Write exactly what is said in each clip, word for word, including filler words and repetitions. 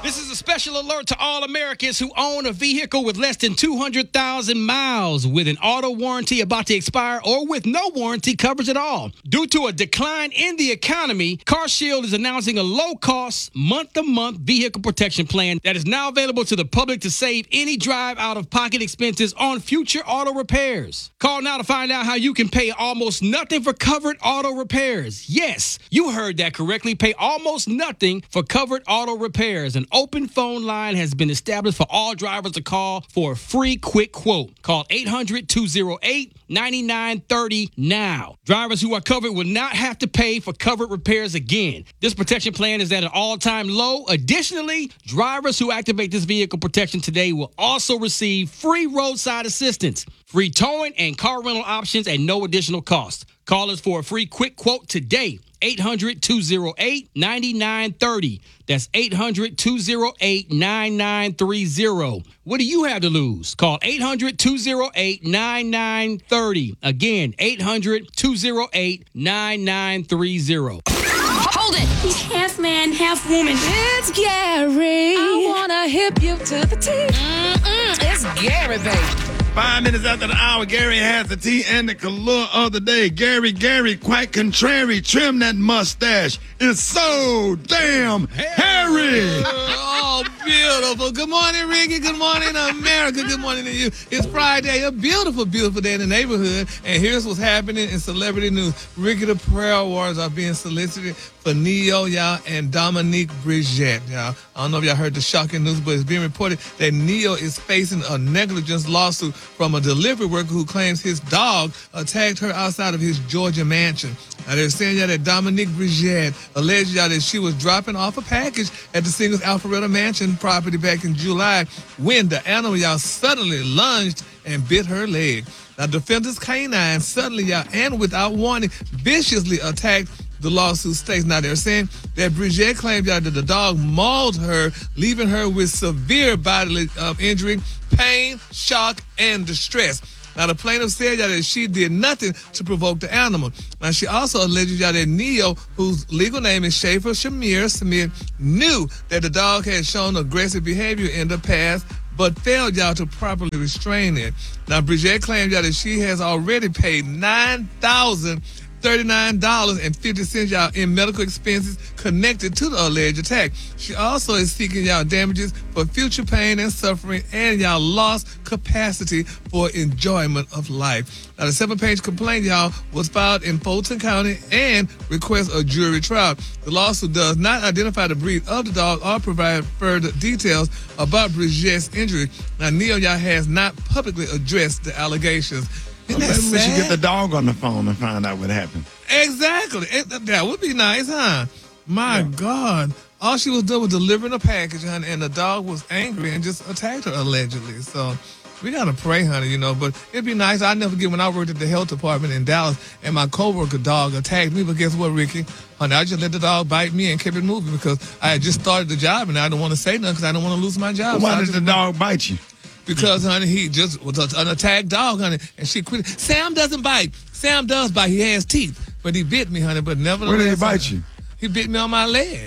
This is a special alert to all Americans who own a vehicle with less than two hundred thousand miles with an auto warranty about to expire or with no warranty coverage at all. Due to a decline in the economy, CarShield is announcing a low-cost, month-to-month vehicle protection plan that is now available to the public to save any drive out-of-pocket expenses on future auto repairs. Call now to find out how you can pay almost nothing for covered auto repairs. Yes, you heard that correctly. Pay almost nothing for covered auto repairs. An open phone line has been established for all drivers to call for a free quick quote. Call eight hundred, two oh eight, nine nine three oh now. Drivers who are covered will not have to pay for covered repairs again. This protection plan is at an all-time low. Additionally, drivers who activate this vehicle protection today will also receive free roadside assistance, free towing, and car rental options at no additional cost. Call us for a free quick quote today. eight hundred, two oh eight, nine nine three oh. That's eight hundred, two oh eight, nine nine three oh. What do you have to lose? Call eight hundred, two oh eight, nine nine three oh. Again, eight hundred, two oh eight, nine nine three oh. Hold it! He's half man, half woman. It's Gary. I wanna hip you to the teeth. Mm-mm, it's Gary, baby. Five minutes after the hour, Gary has the tea and the color of the day. Gary, Gary, quite contrary, trim that mustache. It's so damn hairy. Oh, beautiful. Good morning, Ricky. Good morning, America. Good morning to you. It's Friday, a beautiful, beautiful day in the neighborhood. And here's what's happening in celebrity news. Ricky the Prayer Awards are being solicited for Ne-Yo, y'all, and Dominique Bridget, y'all. I don't know if y'all heard the shocking news, but it's being reported that Ne-Yo is facing a negligence lawsuit from a delivery worker who claims his dog attacked her outside of his Georgia mansion. Now, they're saying y'all that Dominique Bridget alleged y'all that she was dropping off a package at the singles Alpharetta Mansion property back in July when the animal, y'all, suddenly lunged and bit her leg. Now, defenders canine suddenly, y'all, and without warning, viciously attacked the lawsuit states. Now, they're saying that Bridget claimed y'all that the dog mauled her, leaving her with severe bodily uh, injury, pain, shock, and distress. Now, the plaintiff said y'all that she did nothing to provoke the animal. Now, she also alleges y'all that Ne-Yo, whose legal name is Schaefer Shamir Smith, knew that the dog had shown aggressive behavior in the past, but failed y'all to properly restrain it. Now, Bridget claimed y'all that she has already paid nine thousand thirty-nine dollars and fifty cents y'all in medical expenses connected to the alleged attack. She also is seeking y'all damages for future pain and suffering and y'all lost capacity for enjoyment of life. Now, the seven-page complaint, y'all, was filed in Fulton County and requests a jury trial. The lawsuit does not identify the breed of the dog or provide further details about Bridget's injury. Now, Ne-Yo, y'all, has not publicly addressed the allegations. Well, maybe we should get the dog on the phone and find out what happened. Exactly. It, that would be nice, huh? My yeah. God. All she was doing was delivering a package, honey, and the dog was angry and just attacked her, allegedly. So we got to pray, honey, you know. But it'd be nice. I never forget when I worked at the health department in Dallas and my coworker dog attacked me. But guess what, Ricky? Honey, I just let the dog bite me and kept it moving because I had just started the job and I didn't want to say nothing because I didn't want to lose my job. Well, why so did the dog bite you? Because, honey, he just was an attacked dog, honey, and she quit. Sam doesn't bite. Sam does bite. He has teeth, but he bit me, honey. But nevertheless, where did he bite honey, you? He bit me on my leg.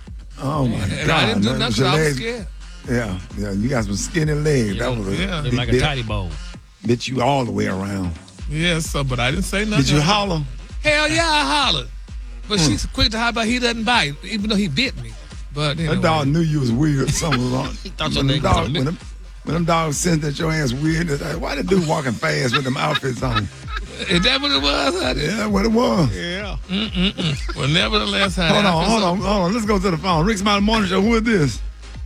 Oh my and, God! And I didn't do nothing. I was scared. Yeah, yeah. You got some skinny legs. Yeah, that was a, yeah. Looked like a bit, tidy bowl. Bit you all the way around. Yeah, so but I didn't say nothing. Did you holler? Hell yeah, I hollered. But mm. she's quick to holler. He doesn't bite, even though he bit me. But anyway. That dog knew you was weird. Something was wrong. He thought when, your them dog, dog, when, them, when them dogs sense that your ass weird, like, why the dude walking fast with them outfits on? Is that what it was, honey? Yeah, what it was. Yeah. Mm-mm-mm. Well, nevertheless, honey. Hold on, hold on, hold on. Let's go to the phone. Rick Smiley Morning Show. Who is this?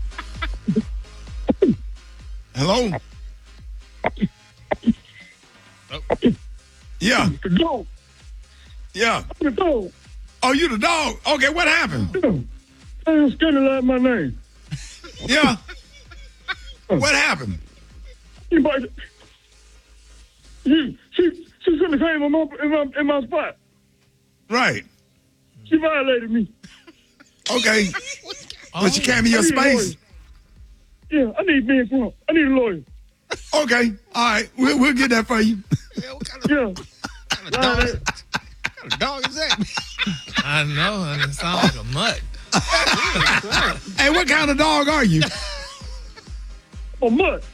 Hello? Oh. Yeah. The dog. Yeah. The dog. Oh, you the dog? Okay, what happened? Yeah. I was standing like my name. Yeah. What happened? Anybody? She, she, she shouldn't have came in my, in my, in my spot. Right. She violated me. Okay. Oh, but she came in your space? Yeah, I need being front. I need a lawyer. Okay. All right. We'll, we'll get that for you. Yeah, what kind of, Yeah. what kind of dog, what kind of dog is that? I know, honey. It sounds like a mutt. Hey, what kind of dog are you? Oh, mud.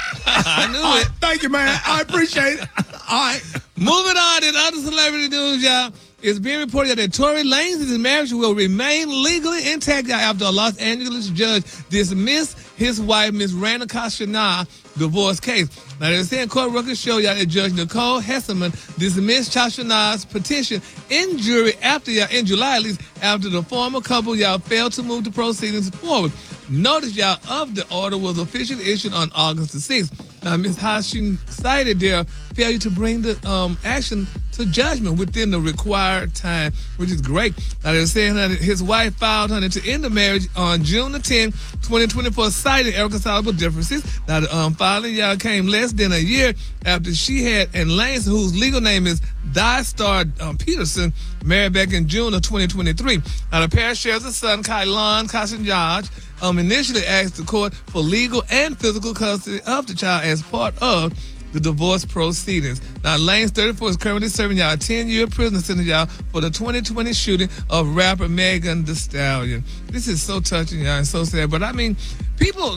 I knew All right, it. thank you, man. I appreciate it. All right. Moving on in other celebrity news, y'all. It's being reported that Tory Lanez's marriage will remain legally intact y'all, after a Los Angeles judge dismissed his wife, Miss Rana Kashana, divorce case. Now, they're saying court records show y'all that Judge Nicole Hesselman dismissed Kashana's petition in jury after y'all, in July at least, after the former couple y'all failed to move the proceedings forward. Notice y'all of the order was officially issued on August the sixth. Now, Miz Hashin cited their failure to bring the um, action to judgment within the required time, which is great. Now, they're saying that his wife filed honey, to end the marriage on June the tenth, twenty twenty-four, citing irreconcilable differences. Now, the um, filing y'all came less than a year after she had and Lance, whose legal name is Di-Star um, Peterson, married back in June of twenty twenty-three. Now, the pair shares a son, Kailan Kasanjaj, um, initially asked the court for legal and physical custody of the child as part of the divorce proceedings. Now, Lane's thirty-four is currently serving y'all a ten-year prison sentence, y'all, for the twenty twenty shooting of rapper Megan Thee Stallion. This is so touching, y'all, and so sad. But, I mean, people...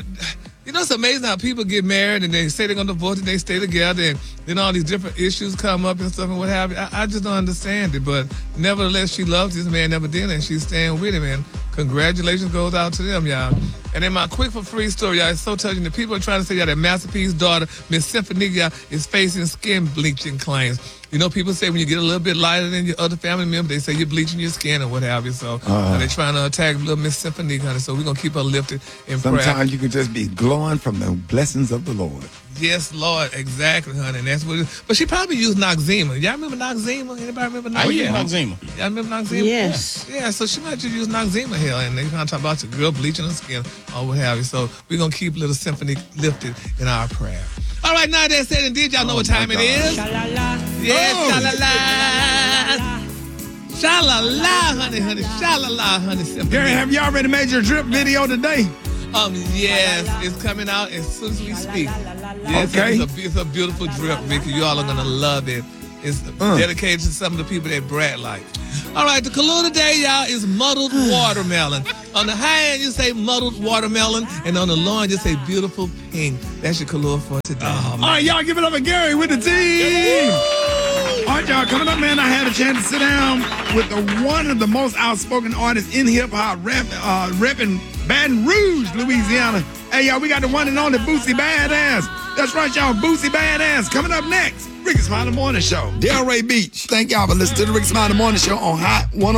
You know, it's amazing how people get married and they say they're going to divorce and they stay together, and then all these different issues come up and stuff and what have you. I, I just don't understand it. But nevertheless, she loves this man evidently, and she's staying with him. And congratulations goes out to them, y'all. And then my quick for free story, y'all, it's so touching. The people are trying to say, y'all, that Masterpiece's daughter, Miss Symphony, y'all, is facing skin bleaching claims. You know, people say when you get a little bit lighter than your other family member, they say you're bleaching your skin or what have you. So uh, they're trying to attack little Miss Symphony, honey. So we're going to keep her lifted in prayer. Sometimes you can just be glowing from the blessings of the Lord. Yes, Lord, exactly, honey. And that's what it is. But she probably used Noxzema. Y'all remember Noxzema? Anybody remember Noxzema? Oh, yeah, Noxzema. Y'all remember Noxzema? Yes. Yeah, so she might just use Noxzema here, and they're going to talk about your girl bleaching her skin or what have you. So we're going to keep little Symphony lifted in our prayer. All right, now that said and did, y'all know Oh, what time my it God. is? Sha-la-la. Yes, Oh. sha-la-la. Sha-la-la, honey, honey. Sha-la-la, honey, Symphony. Gary, have you already made your drip video today? Um, yes, it's coming out as soon as we speak. Yes, Okay. it's, a, it's a beautiful drip, Mickey. You all are gonna love it. It's Uh. dedicated to some of the people that Brad like. All right, the color today, y'all, is muddled watermelon. On the high end, you say muddled watermelon, and on the low end, you say beautiful pink. That's your color for today. All right, y'all give it up for Gary with the team. All right, y'all, coming up, man, I had a chance to sit down with the one of the most outspoken artists in hip-hop, rap, uh, repping Baton Rouge, Louisiana. Hey, y'all, we got the one and only Boosie Badass. That's right, y'all, Boosie Badass. Coming up next, Ricky Smiley Morning Show. Delray Beach. Thank y'all for listening to the Ricky Smiley Morning Show on Hot one oh